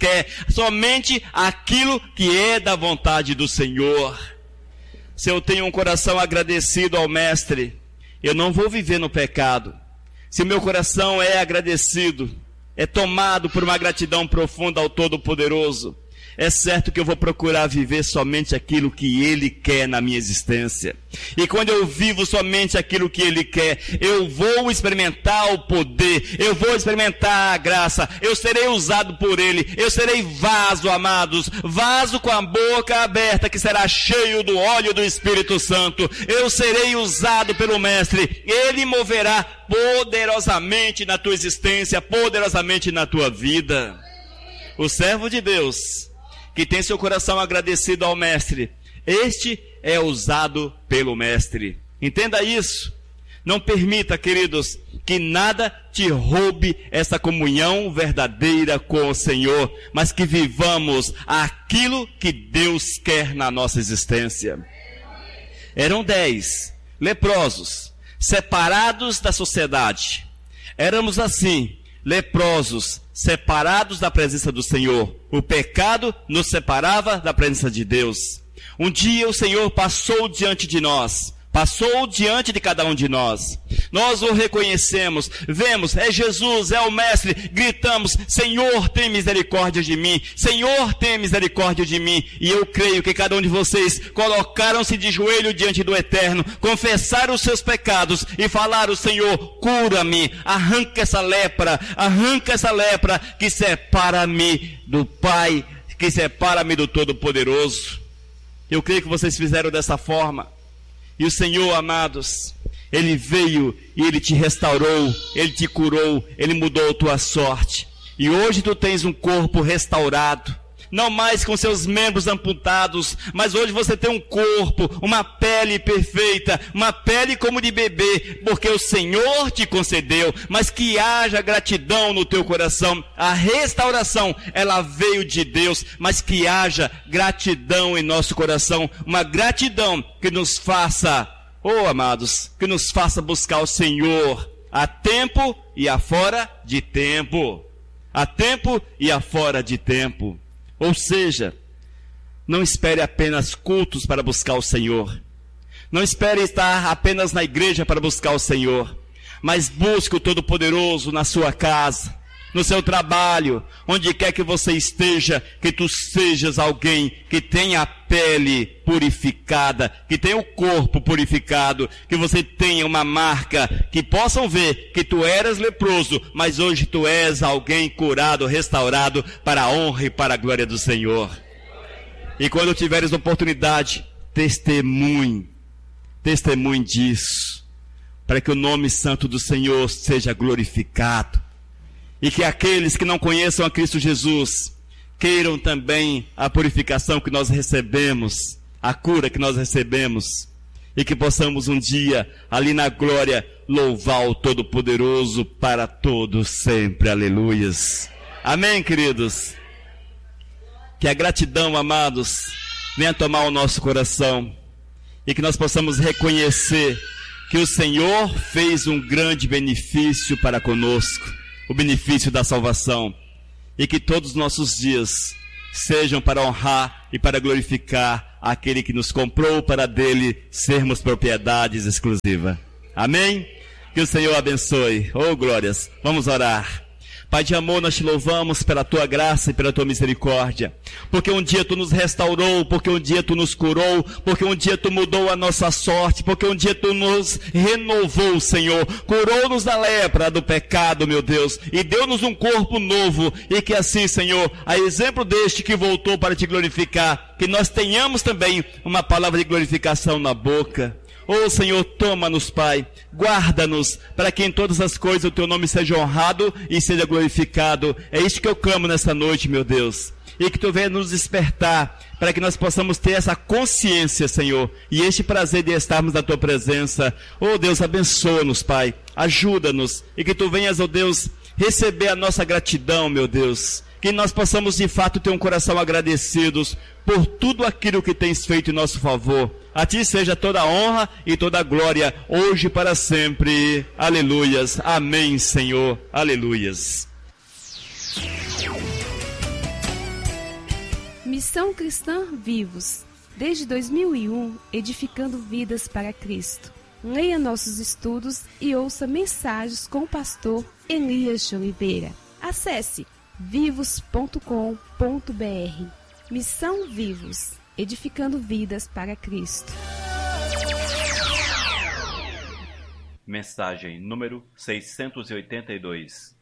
quer, somente aquilo que é da vontade do Senhor. Se eu tenho um coração agradecido ao Mestre, eu não vou viver no pecado. Se o meu coração é agradecido, é tomado por uma gratidão profunda ao Todo-Poderoso, é certo que eu vou procurar viver somente aquilo que Ele quer na minha existência. E quando eu vivo somente aquilo que Ele quer, eu vou experimentar o poder, eu vou experimentar a graça, eu serei usado por Ele, eu serei vaso, amados, vaso com a boca aberta, que será cheio do óleo do Espírito Santo. Eu serei usado pelo Mestre, Ele moverá poderosamente na tua existência, poderosamente na tua vida. O servo de Deus, que tem seu coração agradecido ao Mestre, este é usado pelo Mestre. Entenda isso. Não permita, queridos, que nada te roube essa comunhão verdadeira com o Senhor, mas que vivamos aquilo que Deus quer na nossa existência. Eram 10 leprosos, separados da sociedade. Éramos assim, leprosos, separados da presença do Senhor. O pecado nos separava da presença de Deus. Um dia o Senhor passou diante de nós, passou diante de cada um de nós. Nós o reconhecemos, vemos, é Jesus, é o Mestre, gritamos: Senhor, tem misericórdia de mim, Senhor, tem misericórdia de mim. E eu creio que cada um de vocês colocaram-se de joelho diante do Eterno, confessaram os seus pecados e falaram: Senhor, cura-me, arranca essa lepra que separa-me do Pai, que separa-me do Todo-Poderoso. Eu creio que vocês fizeram dessa forma. E o Senhor, amados, Ele veio e Ele te restaurou, Ele te curou, Ele mudou a tua sorte. E hoje tu tens um corpo restaurado, não mais com seus membros amputados, mas hoje você tem um corpo, uma pele perfeita, uma pele como de bebê, porque o Senhor te concedeu. Mas que haja gratidão no teu coração. A restauração, ela veio de Deus, mas que haja gratidão em nosso coração, uma gratidão que nos faça, amados, que nos faça buscar o Senhor a tempo e a fora de tempo. A tempo e a fora de tempo. Ou seja, não espere apenas cultos para buscar o Senhor. Não espere estar apenas na igreja para buscar o Senhor. Mas busque o Todo-Poderoso na sua casa, no seu trabalho, onde quer que você esteja, que tu sejas alguém que tenha a pele purificada, que tenha o corpo purificado, que você tenha uma marca, que possam ver que tu eras leproso, mas hoje tu és alguém curado, restaurado, para a honra e para a glória do Senhor. E quando tiveres oportunidade, testemunhe disso, para que o nome santo do Senhor seja glorificado. E que aqueles que não conheçam a Cristo Jesus queiram também a purificação que nós recebemos, a cura que nós recebemos, e que possamos um dia, ali na glória, louvar o Todo-Poderoso para todos sempre. Aleluias. Amém, queridos? Que a gratidão, amados, venha tomar o nosso coração, e que nós possamos reconhecer que o Senhor fez um grande benefício para conosco, o benefício da salvação, e que todos os nossos dias sejam para honrar e para glorificar aquele que nos comprou, para dele sermos propriedades exclusivas. Amém? Que o Senhor abençoe. Oh, glórias. Vamos orar. Pai de amor, nós te louvamos pela tua graça e pela tua misericórdia, porque um dia tu nos restaurou, porque um dia tu nos curou, porque um dia tu mudou a nossa sorte, porque um dia tu nos renovou, Senhor, curou-nos da lepra, do pecado, meu Deus, e deu-nos um corpo novo. E que assim, Senhor, a exemplo deste que voltou para te glorificar, que nós tenhamos também uma palavra de glorificação na boca. Oh, Senhor, toma-nos, Pai, guarda-nos, para que em todas as coisas o Teu nome seja honrado e seja glorificado. É isto que eu clamo nessa noite, meu Deus. E que Tu venha nos despertar, para que nós possamos ter essa consciência, Senhor, e este prazer de estarmos na Tua presença. Oh, Deus, abençoa-nos, Pai, ajuda-nos, e que Tu venhas, oh Deus, receber a nossa gratidão, meu Deus. Que nós possamos de fato ter um coração agradecidos por tudo aquilo que tens feito em nosso favor. A ti seja toda a honra e toda a glória, hoje e para sempre. Aleluias. Amém, Senhor. Aleluias. Missão Cristã Vivos. Desde 2001, edificando vidas para Cristo. Leia nossos estudos e ouça mensagens com o pastor Elias de Oliveira. Acesse vivos.com.br. Missão Vivos, edificando vidas para Cristo. Mensagem número 682.